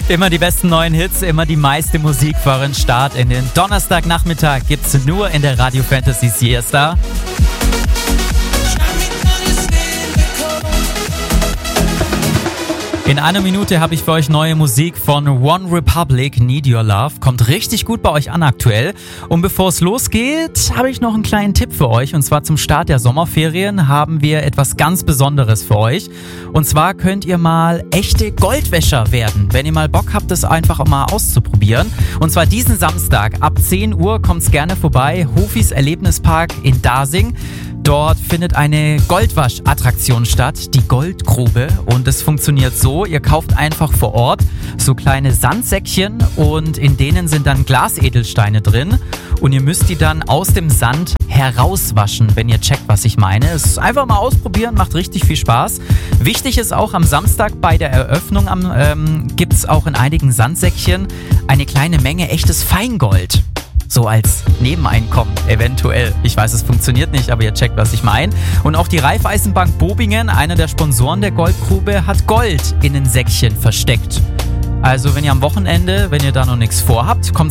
Immer die besten neuen Hits, immer die meiste Musik für euren Start in den Donnerstagnachmittag gibt's nur in der Radio Fantasy Siesta. In einer Minute habe ich für euch neue Musik von One Republic, Need Your Love. Kommt richtig gut bei euch an aktuell. Und bevor es losgeht, habe ich noch einen kleinen Tipp für euch. Und zwar zum Start der Sommerferien haben wir etwas ganz Besonderes für euch. Und zwar könnt ihr mal echte Goldwäscher werden, wenn ihr mal Bock habt, das einfach auch mal auszuprobieren. Und zwar diesen Samstag ab 10 Uhr kommt's gerne vorbei. Hofis Erlebnispark in Dasing. Dort findet eine Goldwasch-Attraktion statt, die Goldgrube. Und es funktioniert so, ihr kauft einfach vor Ort so kleine Sandsäckchen und in denen sind dann Glasedelsteine drin. Und ihr müsst die dann aus dem Sand herauswaschen, wenn ihr checkt, was ich meine. Es ist einfach mal ausprobieren, macht richtig viel Spaß. Wichtig ist auch, am Samstag bei der Eröffnung gibt es auch in einigen Sandsäckchen eine kleine Menge echtes Feingold. So als Nebeneinkommen eventuell. Ich weiß, es funktioniert nicht, aber ihr checkt, was ich meine. Und auch die Raiffeisenbank Bobingen, einer der Sponsoren der Goldgrube, hat Gold in den Säckchen versteckt. Also wenn ihr am Wochenende, wenn ihr da noch nichts vorhabt, kommt